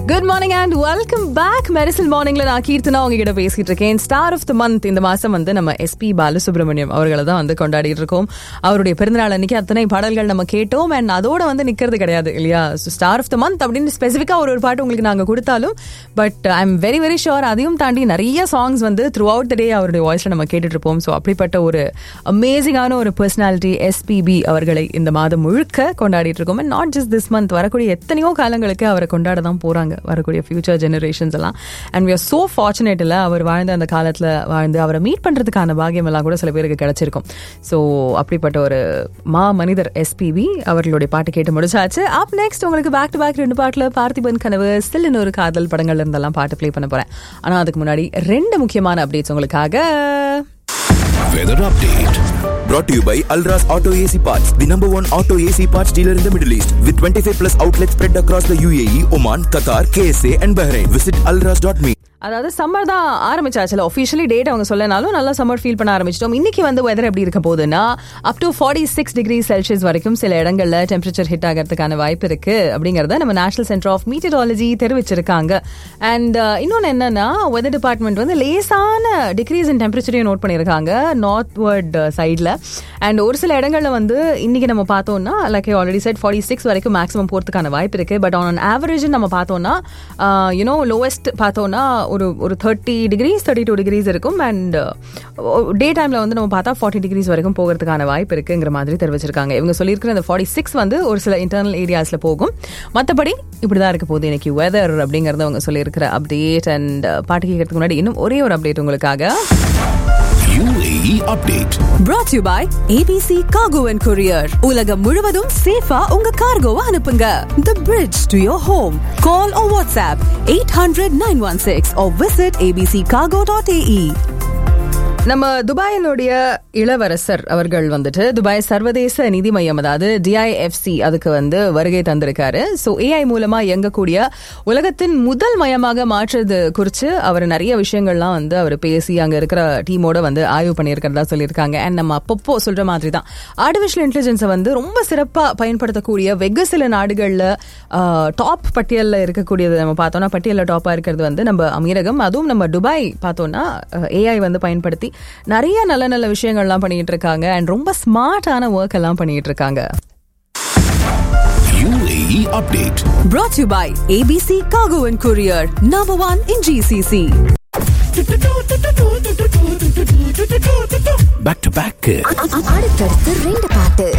Good morning and welcome back. Mersal மார்னிங்ல நான் கீர்த்தனா உங்ககிட்ட பேசிட்டு இருக்கேன். ஸ்டார் ஆஃப் த மந்த் இந்த மாசம் வந்து நம்ம எஸ்பி பாலசுப்ரமணியம் அவர்களை தான் வந்து கொண்டாடிட்டு இருக்கோம். அவருடைய பிறந்தநாள் அன்னைக்கு அத்தனை பாடல்கள் நம்ம கேட்டோம். அண்ட் அதோட வந்து நிக்கிறது கிடையாது இல்லையா? ஸ்டார் ஆஃப் த மந்த் அப்படின்னு ஸ்பெசிஃபிக்கா ஒரு பாட்டு உங்களுக்கு நாங்க கொடுத்தாலும் but I am very very sure அதையும் தாண்டி நிறைய சாங்ஸ் வந்து த்ரூ அவுட் த டே அவருடைய வாய்ஸ்ல நம்ம கேட்டுட்டு இருப்போம். ஸோ அப்படிப்பட்ட ஒரு அமேசிங்கான ஒரு பர்சனாலிட்டி எஸ்பிபி அவர்களை இந்த மாதம் முழுக்க கொண்டாடிட்டு இருக்கோம். And not just this month, வரக்கூடிய எத்தனையோ காலங்களுக்கு அவரை கொண்டாட தான் போறாங்க வரக்கூடிய ஃபியூச்சர் ஜெனரேஷன்ஸ் எல்லாம். And we are so fortunate இல்ல, அவர் வாழ்ந்த அந்த காலத்துல வாழ்ந்து அவரை மீட் பண்றதுக்கான பாகியம் எல்லாம் கூட சில பேருக்கு கிடைச்சிருக்கும். ஸோ அப்படிப்பட்ட ஒரு மனிதர் எஸ்பிபி அவர்களுடைய பாட்டு கேட்டு முடிச்சாச்சு. அப் நெக்ஸ்ட் உங்களுக்கு பேக் டு பேக் 2 பாட்டுல பார்த்திபன் கனவு, ஸ்டில் இன்னொரு காதல் படங்கள்ல இருந்தெல்லாம் பாட்டு பிளே பண்ண போறேன். ஆனா அதுக்கு முன்னாடி 2 முக்கியமான அப்டேட்ஸ் உங்களுக்காக. Weather update brought to you by Alras Auto AC Parts, the number 1 auto AC parts dealer in the Middle East, with 25 plus outlets spread across the UAE, Oman, Qatar, KSA and Bahrain. Visit alras.me. அதாவது summer தான் ஆரம்பிச்சாச்சுல, officially date அவங்க சொல்லனாலும் நல்லா summer feel பண்ண ஆரம்பிச்சிட்டோம். இன்னைக்கு வந்து weather எப்படி இருக்க போகுதுன்னா அப் டு 46 டிகிரி செல்சியஸ் வரைக்கும் சில இடங்கள்ல டெம்பரேச்சர் ஹிட் ஆகிறதுக்கான வாய்ப்பு இருக்கு அப்படிங்கறத நம்ம நேஷனல் சென்டர் ஆஃப் மீட்டியராலஜி தெரிவிச்சிருக்காங்க. அண்ட் இன்னொன்னு என்னன்னா, வெதர் டிபார்ட்மெண்ட் வந்து லேசான டிக்ரீஸ் இன் டெம்பரேச்சரையும் நோட் பண்ணியிருக்காங்க நார்த்வர்ட் சைட்ல. அண்ட் ஒரு சில இடங்கள்ல வந்து இன்னைக்கு நம்ம பார்த்தோம்னா லைக் ஆல்ரெடி செட் 46 வரைக்கும் மேக்ஸிமம் போறதுக்கான வாய்ப்பு இருக்கு. பட் ஆன் ஆவரேஜ் நம்ம பார்த்தோம்னா லோவஸ்ட் பார்த்தோம்னா ஒரு 30 டிகிரிஸ் 32 டிகிரிஸ் இருக்கும். அண்ட் டே டைம்ல வந்து நம்ம பார்த்தா 40 டிகிரிஸ் வரைக்கும் போகிறதுக்கான வாய்ப்பு இருக்குங்கிற மாதிரி தெரிவிச்சிருக்காங்க. இவங்க சொல்லியிருக்கிற இந்த 46 வந்து ஒரு சில இன்டர்னல் ஏரியாஸ்ல போகும். மற்றபடி இப்படிதான் இருக்க போகுது இன்னைக்கு வெதர் அப்படிங்கறத அவங்க சொல்லியிருக்கிற அப்டேட். அண்ட் பாட்டு கேட்கறதுக்கு முன்னாடி இன்னும் ஒரே ஒரு அப்டேட் உங்களுக்காக. UAE update brought to you by ABC Cargo and Courier. உலகம் முழுவதும் சேஃபா உங்க கார்கோவை அனுப்புங்க. The bridge to your home. Call or WhatsApp 800-916 or visit abccargo.ae. நம்ம துபாயினுடைய இளவரசர் அவர்கள் வந்துட்டு துபாய் சர்வதேச நிதி மையம், அதாவது DIFC, அதுக்கு வந்து வருகை தந்திருக்காரு. ஸோ AI மூலமா இயங்கக்கூடிய உலகத்தின் முதல் மையமாக மாற்றுறது குறித்து அவர் நிறைய விஷயங்கள்லாம் வந்து அவர் பேசி அங்க இருக்கிற டீமோட வந்து ஆய்வு பண்ணியிருக்கிறதா சொல்லியிருக்காங்க. அண்ட் நம்ம அப்பப்போ சொல்ற மாதிரி தான் ஆர்டிஃபிஷியல் இன்டெலிஜென்ஸை வந்து ரொம்ப சிறப்பா பயன்படுத்தக்கூடிய வெகு சில நாடுகள்ல டாப் பட்டியலில் இருக்கக்கூடியது நம்ம பார்த்தோம்னா பட்டியலில் டாப்பா இருக்கிறது வந்து நம்ம அமீரகம். அதுவும் நம்ம துபாய் பார்த்தோம்னா AI வந்து பயன்படுத்தி நிறைய நல்ல நல்ல விஷயங்கள்லாம் பண்ணிட்டு இருக்காங்க. அண்ட் ரொம்ப ஸ்மார்ட்டான ஒர்க் எல்லாம் பண்ணிட்டு இருக்காங்க. UAE update brought to you by ABC Cargo and Courier, number 1 in GCC. back to back அடுத்தடுத்து 2 பாட்டு.